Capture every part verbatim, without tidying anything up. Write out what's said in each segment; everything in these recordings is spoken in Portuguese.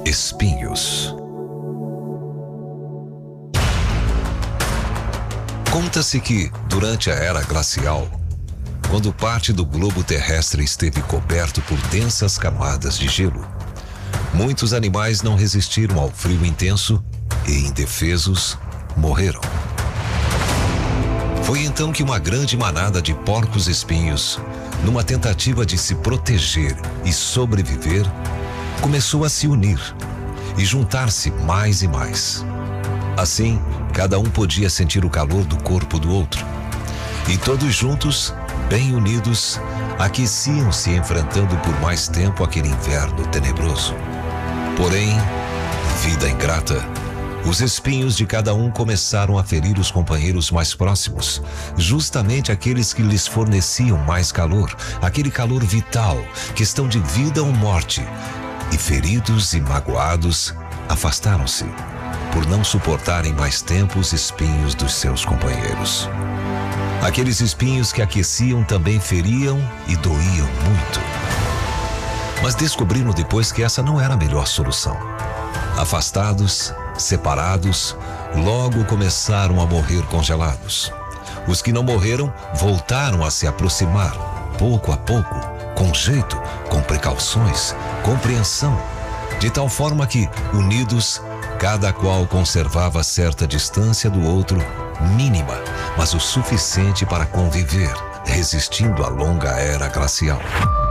espinhos. Conta-se que, durante a Era Glacial, quando parte do globo terrestre esteve coberto por densas camadas de gelo, muitos animais não resistiram ao frio intenso e, indefesos, morreram. Foi então que uma grande manada de porcos-espinhos, numa tentativa de se proteger e sobreviver, começou a se unir e juntar-se mais e mais. Assim, cada um podia sentir o calor do corpo do outro. E todos juntos, bem unidos, aqueciam-se enfrentando por mais tempo aquele inverno tenebroso. Porém, vida ingrata, os espinhos de cada um começaram a ferir os companheiros mais próximos, justamente aqueles que lhes forneciam mais calor, aquele calor vital, questão de vida ou morte. E feridos e magoados, afastaram-se, por não suportarem mais tempo os espinhos dos seus companheiros. Aqueles espinhos que aqueciam também feriam e doíam muito. Mas descobriram depois que essa não era a melhor solução. Afastados, separados, logo começaram a morrer congelados. Os que não morreram voltaram a se aproximar, pouco a pouco, com jeito, com precauções, compreensão, de tal forma que, unidos, cada qual conservava certa distância do outro, mínima, mas o suficiente para conviver, resistindo à longa era glacial.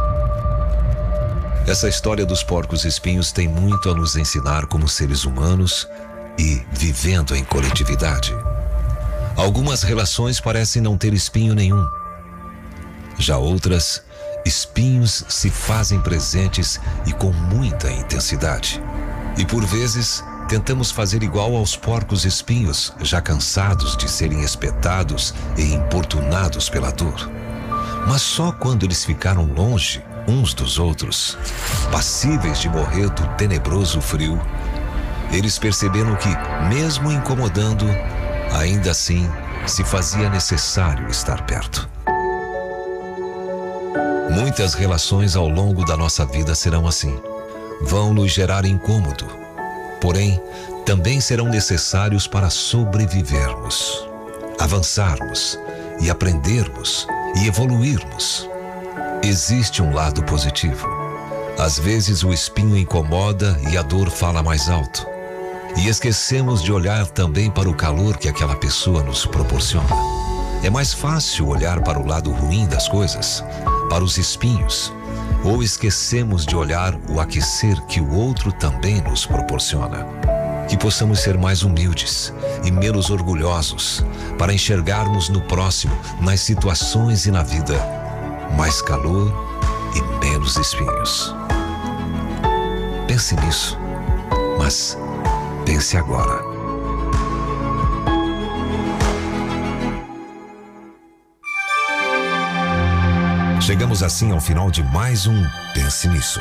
Essa história dos porcos-espinhos tem muito a nos ensinar como seres humanos e vivendo em coletividade. Algumas relações parecem não ter espinho nenhum. Já outras, espinhos se fazem presentes e com muita intensidade. E por vezes, tentamos fazer igual aos porcos-espinhos, já cansados de serem espetados e importunados pela dor. Mas só quando eles ficaram longe uns dos outros, passíveis de morrer do tenebroso frio, eles perceberam que, mesmo incomodando, ainda assim se fazia necessário estar perto. Muitas relações ao longo da nossa vida serão assim. Vão nos gerar incômodo, porém, também serão necessários para sobrevivermos, avançarmos e aprendermos e evoluirmos. Existe um lado positivo. Às vezes o espinho incomoda e a dor fala mais alto. E esquecemos de olhar também para o calor que aquela pessoa nos proporciona. É mais fácil olhar para o lado ruim das coisas, para os espinhos, ou esquecemos de olhar o aquecer que o outro também nos proporciona. Que possamos ser mais humildes e menos orgulhosos para enxergarmos no próximo, nas situações e na vida, mais calor e menos espinhos. Pense nisso, mas pense agora. Chegamos assim ao final de mais um Pense Nisso.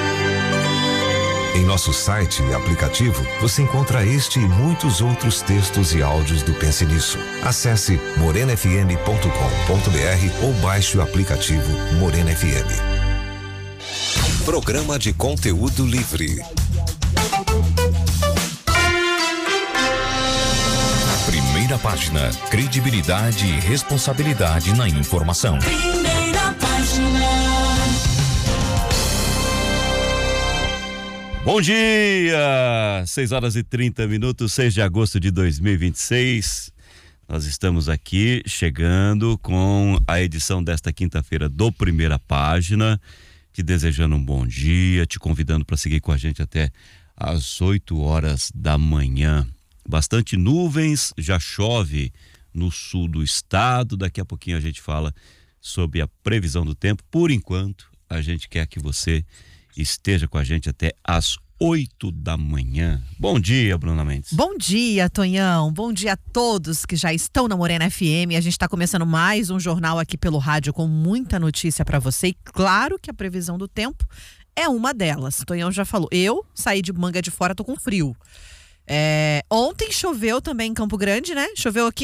Em nosso site e aplicativo, você encontra este e muitos outros textos e áudios do Pense Nisso. Acesse morena f m ponto com ponto b r ou baixe o aplicativo Morena F M. Programa de conteúdo livre. Primeira página. Credibilidade e responsabilidade na informação. Primeira página. Bom dia! seis horas e trinta minutos, seis de agosto de dois mil e vinte e seis. Nós estamos aqui chegando com a edição desta quinta-feira do Primeira Página, te desejando um bom dia, te convidando para seguir com a gente até às oito horas da manhã. Bastante nuvens, já chove no sul do estado. Daqui a pouquinho a gente fala sobre a previsão do tempo. Por enquanto, a gente quer que você esteja com a gente até às oito da manhã. Bom dia, Bruna Mendes. Bom dia, Tonhão. Bom dia a todos que já estão na Morena F M. A gente está começando mais um jornal aqui pelo rádio com muita notícia para você. E claro que a previsão do tempo é uma delas. Tonhão já falou. Eu saí de manga de fora, tô com frio. É, ontem choveu também em Campo Grande, né? Choveu aqui?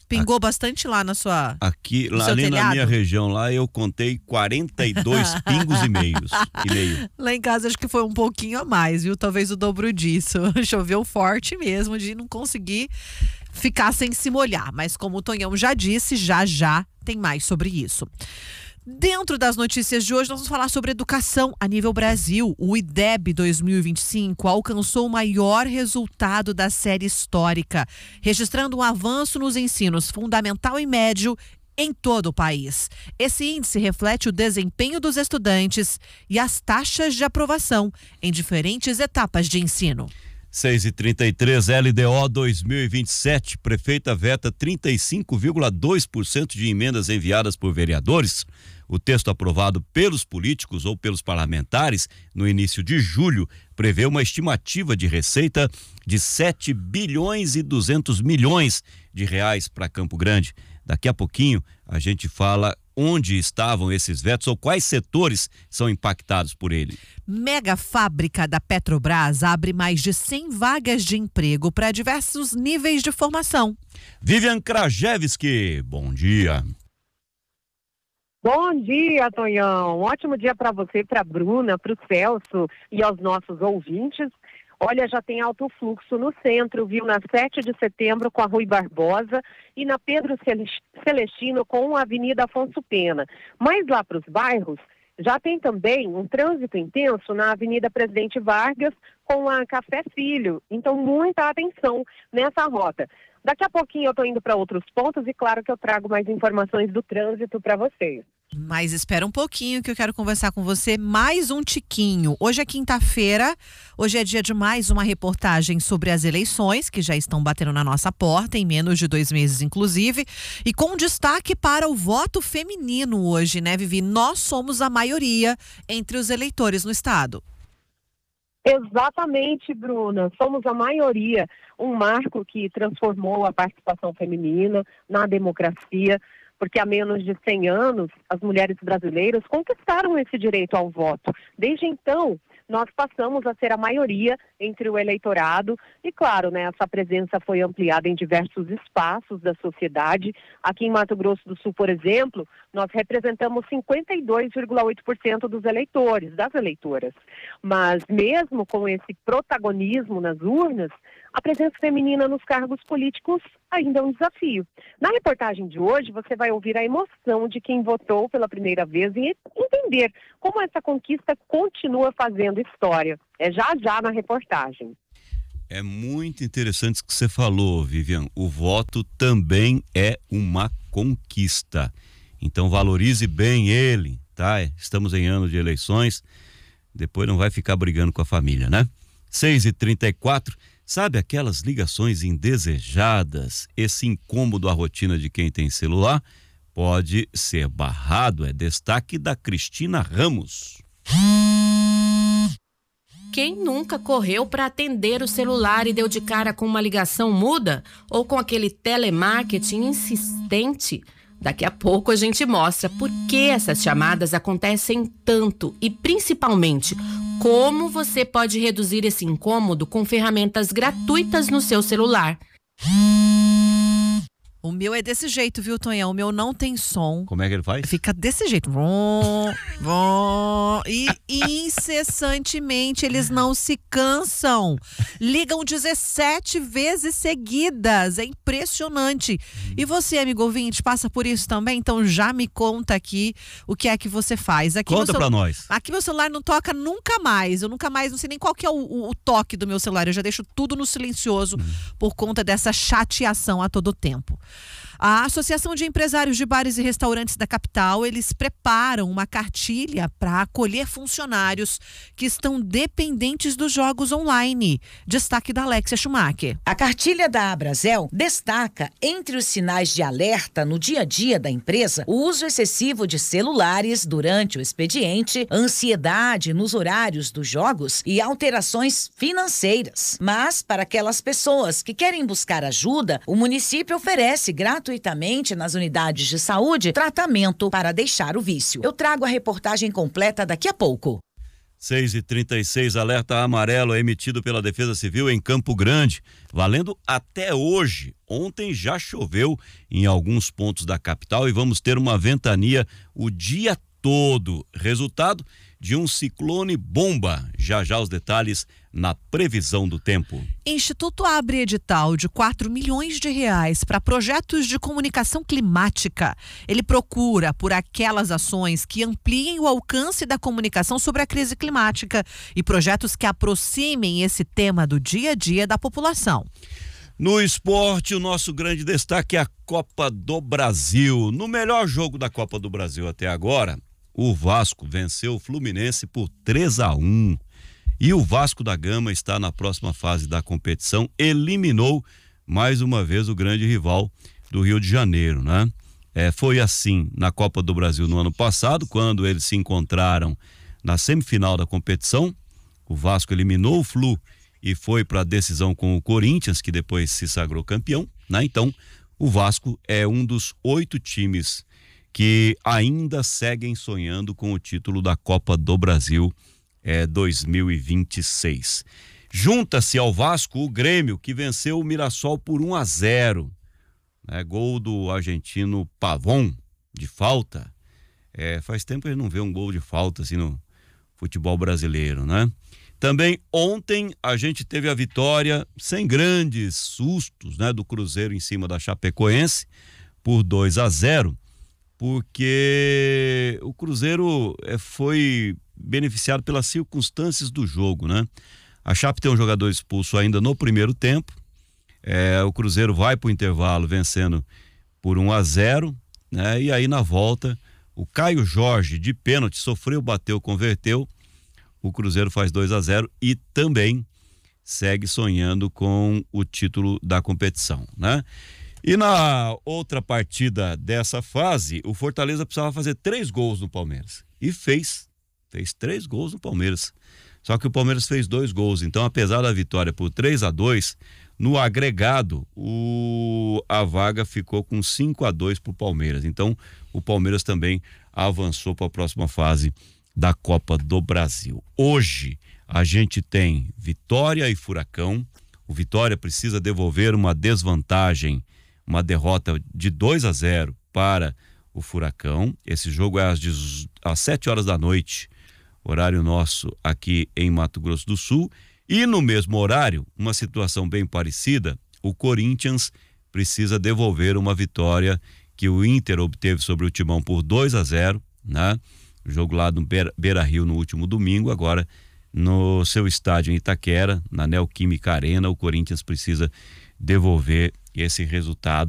Pingou a... bastante lá na sua Aqui, lá, ali telhado? Na minha região, lá eu contei quarenta e dois pingos e meios. E meio. Lá em casa acho que foi um pouquinho a mais, viu? Talvez o dobro disso. Choveu forte mesmo, de não conseguir ficar sem se molhar. Mas como o Tonhão já disse, já já tem mais sobre isso. Dentro das notícias de hoje, nós vamos falar sobre educação a nível Brasil. O I D E B dois mil e vinte e cinco alcançou o maior resultado da série histórica, registrando um avanço nos ensinos fundamental e médio em todo o país. Esse índice reflete o desempenho dos estudantes e as taxas de aprovação em diferentes etapas de ensino. seis e trinta e três, L D O dois mil e vinte e sete, prefeita veta trinta e cinco vírgula dois por cento de emendas enviadas por vereadores. O texto aprovado pelos políticos ou pelos parlamentares no início de julho prevê uma estimativa de receita de sete bilhões e duzentos milhões de reais para Campo Grande. Daqui a pouquinho a gente fala onde estavam esses vetos ou quais setores são impactados por ele. Mega fábrica da Petrobras abre mais de cem vagas de emprego para diversos níveis de formação. Vivian Krajewski, bom dia. Bom dia, Tonhão. Um ótimo dia para você, para a Bruna, para o Celso e aos nossos ouvintes. Olha, já tem alto fluxo no centro, viu? Na sete de setembro com a Rui Barbosa e na Pedro Celestino com a Avenida Afonso Pena. Mas lá para os bairros, já tem também um trânsito intenso na Avenida Presidente Vargas com a Café Filho. Então, muita atenção nessa rota. Daqui a pouquinho eu estou indo para outros pontos e claro que eu trago mais informações do trânsito para vocês. Mas espera um pouquinho que eu quero conversar com você mais um tiquinho. Hoje é quinta-feira, hoje é dia de mais uma reportagem sobre as eleições que já estão batendo na nossa porta, em menos de dois meses inclusive, e com destaque para o voto feminino hoje, né, Vivi? Nós somos a maioria entre os eleitores no estado. Exatamente, Bruna. Somos a maioria. Um marco que transformou a participação feminina na democracia, porque há menos de cem anos as mulheres brasileiras conquistaram esse direito ao voto. Desde então, nós passamos a ser a maioria entre o eleitorado e, claro, né, essa presença foi ampliada em diversos espaços da sociedade. Aqui em Mato Grosso do Sul, por exemplo, nós representamos cinquenta e dois vírgula oito por cento dos eleitores, das eleitoras. Mas mesmo com esse protagonismo nas urnas, a presença feminina nos cargos políticos ainda é um desafio. Na reportagem de hoje, você vai ouvir a emoção de quem votou pela primeira vez e entender como essa conquista continua fazendo história. É já já na reportagem. É muito interessante o que você falou, Vivian. O voto também é uma conquista. Então valorize bem ele, tá? Estamos em ano de eleições, depois não vai ficar brigando com a família, né? seis e trinta e quatro, sabe aquelas ligações indesejadas, esse incômodo à rotina de quem tem celular? Pode ser barrado, é destaque da Cristina Ramos. Quem nunca correu para atender o celular e deu de cara com uma ligação muda ou com aquele telemarketing insistente? Daqui a pouco a gente mostra por que essas chamadas acontecem tanto e, principalmente, como você pode reduzir esse incômodo com ferramentas gratuitas no seu celular. O meu é desse jeito, viu, Tonhão? O meu não tem som. Como é que ele faz? Fica desse jeito. Vom, vom, e incessantemente eles não se cansam. Ligam dezessete vezes seguidas. É impressionante. E você, amigo ouvinte, passa por isso também? Então já me conta aqui o que é que você faz. Aqui Conta celu... pra nós. Aqui meu celular não toca nunca mais. Eu nunca mais, não sei nem qual que é o, o, o toque do meu celular. Eu já deixo tudo no silencioso hum. por conta dessa chateação a todo tempo. A Associação de Empresários de Bares e Restaurantes da capital, eles preparam uma cartilha para acolher funcionários que estão dependentes dos jogos online. Destaque da Alexia Schumacher. A cartilha da Abrazel destaca, entre os sinais de alerta no dia a dia da empresa, o uso excessivo de celulares durante o expediente, ansiedade nos horários dos jogos e alterações financeiras. Mas, para aquelas pessoas que querem buscar ajuda, o município oferece gratuitamente gratuitamente nas unidades de saúde tratamento para deixar o vício. Eu trago a reportagem completa daqui a pouco. seis e trinta e seis, alerta amarelo é emitido pela Defesa Civil em Campo Grande, valendo até hoje. Ontem já choveu em alguns pontos da capital e vamos ter uma ventania o dia todo. Resultado de um ciclone bomba. Já já os detalhes na previsão do tempo. Instituto abre edital de quatro milhões de reais para projetos de comunicação climática. Ele procura por aquelas ações que ampliem o alcance da comunicação sobre a crise climática e projetos que aproximem esse tema do dia a dia da população. No esporte, o nosso grande destaque é a Copa do Brasil. No melhor jogo da Copa do Brasil até agora, o Vasco venceu o Fluminense por três a um. E o Vasco da Gama está na próxima fase da competição, eliminou mais uma vez o grande rival do Rio de Janeiro, né? É, foi assim na Copa do Brasil no ano passado, quando eles se encontraram na semifinal da competição. O Vasco eliminou o Flu e foi para a decisão com o Corinthians, que depois se sagrou campeão, né? Então, o Vasco é um dos oito times que ainda seguem sonhando com o título da Copa do Brasil é, dois mil e vinte e seis. Junta-se ao Vasco o Grêmio, que venceu o Mirassol por um a zero. É, gol do argentino Pavon, de falta. É, faz tempo que a gente não vê um gol de falta assim no futebol brasileiro, né? Também ontem a gente teve a vitória, sem grandes sustos, né, do Cruzeiro em cima da Chapecoense, por dois a zero. Porque o Cruzeiro é, foi beneficiado pelas circunstâncias do jogo, né? A Chape tem um jogador expulso ainda no primeiro tempo, é, o Cruzeiro vai para o intervalo vencendo por um a zero, né? E aí na volta, o Caio Jorge de pênalti sofreu, bateu, converteu, o Cruzeiro faz dois a zero e também segue sonhando com o título da competição, né? E na outra partida dessa fase, o Fortaleza precisava fazer três gols no Palmeiras. E fez. Fez três gols no Palmeiras. Só que o Palmeiras fez dois gols. Então, apesar da vitória por três a dois, no agregado, o... a vaga ficou com cinco a dois para o Palmeiras. Então, o Palmeiras também avançou para a próxima fase da Copa do Brasil. Hoje, a gente tem Vitória e Furacão. O Vitória precisa devolver uma desvantagem, uma derrota de dois a zero para o Furacão. Esse jogo é às, às sete horas da noite, horário nosso aqui em Mato Grosso do Sul. E no mesmo horário, uma situação bem parecida, o Corinthians precisa devolver uma vitória que o Inter obteve sobre o Timão por dois a zero, né? O jogo lá no Beira-Rio no último domingo. Agora, no seu estádio em Itaquera, na Neoquímica Arena, o Corinthians precisa devolver esse resultado